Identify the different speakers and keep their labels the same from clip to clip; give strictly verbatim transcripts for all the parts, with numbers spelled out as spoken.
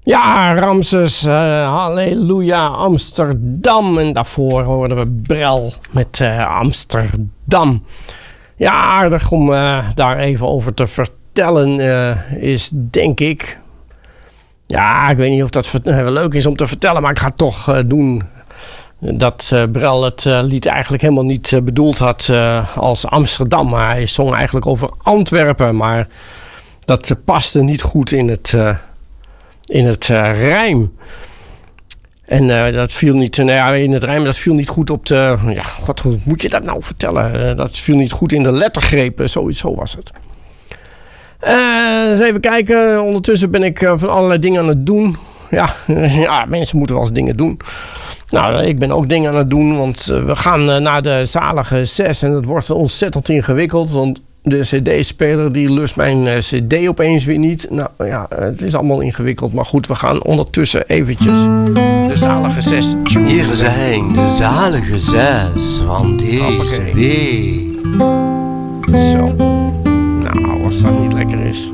Speaker 1: Ja, Ramses, uh, halleluja, Amsterdam. En daarvoor hoorden we Brel met uh, Amsterdam. Ja, aardig om uh, daar even over te vertellen uh, is, denk ik... Ja, ik weet niet of dat uh, leuk is om te vertellen, maar ik ga het toch uh, doen... Dat uh, Brel het uh, lied eigenlijk helemaal niet uh, bedoeld had uh, als Amsterdam. Maar hij zong eigenlijk over Antwerpen. Maar dat uh, paste niet goed in het, uh, in het uh, rijm. En uh, dat viel niet uh, nou ja, in het rijm, dat viel niet goed op de... Ja, god, hoe moet je dat nou vertellen? Uh, dat viel niet goed in de lettergrepen, sowieso was het. Uh, eens even kijken. Ondertussen ben ik uh, van allerlei dingen aan het doen. Ja, ja, mensen moeten wel eens dingen doen. Nou, ik ben ook dingen aan het doen, want uh, we gaan uh, naar de zalige zes en het wordt ontzettend ingewikkeld, want de cd-speler die lust mijn uh, cd opeens weer niet. Nou ja, het is allemaal ingewikkeld, maar goed, we gaan ondertussen eventjes de zalige zes.
Speaker 2: Hier zijn de zalige zes van deze week.
Speaker 1: Zo. Nou, als dat niet lekker is.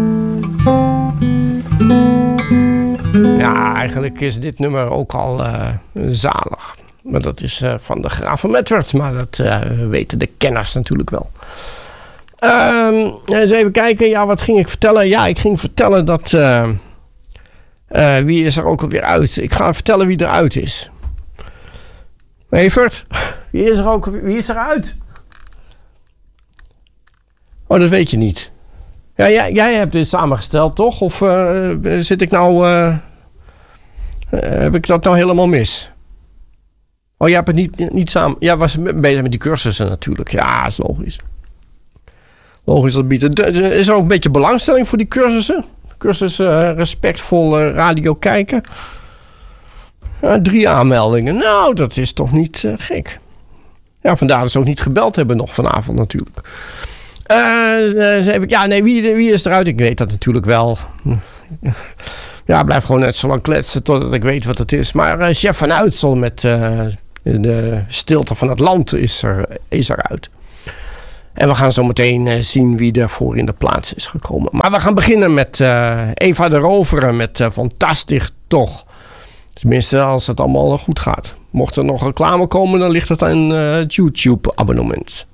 Speaker 1: Ja, eigenlijk is dit nummer ook al uh, zalig. Maar dat is uh, van de Graaf van Medford. Maar dat uh, weten de kenners natuurlijk wel. Uh, eens even kijken. Ja, wat ging ik vertellen? Ja, ik ging vertellen dat... Uh, uh, wie is er ook alweer uit? Ik ga vertellen wie eruit is. Evert, wie is er ook wie is er uit? Oh, dat weet je niet. Ja, jij, jij hebt dit samengesteld, toch? Of uh, zit ik nou... Uh, Uh, heb ik dat nou helemaal mis? Oh, jij hebt het niet, niet samen... Jij was bezig met die cursussen natuurlijk. Ja, dat is logisch. Logisch dat biedt. Is er ook een beetje belangstelling voor die cursussen? Cursus uh, respectvol uh, radio kijken. Uh, drie aanmeldingen. Nou, dat is toch niet uh, gek. Ja, vandaar dat ze ook niet gebeld hebben nog vanavond natuurlijk. Uh, even, ja, nee, wie, wie is eruit? Ik weet dat natuurlijk wel. Ja, blijf gewoon net zo lang kletsen totdat ik weet wat het is. Maar uh, Chef van Uitsel met uh, de stilte van het land is, er, is eruit. En we gaan zo meteen uh, zien wie daarvoor in de plaats is gekomen. Maar we gaan beginnen met uh, Eva de Rovere met uh, Fantastisch Toch. Tenminste, als het allemaal goed gaat. Mocht er nog reclame komen, dan ligt het aan uh, het YouTube-abonnement.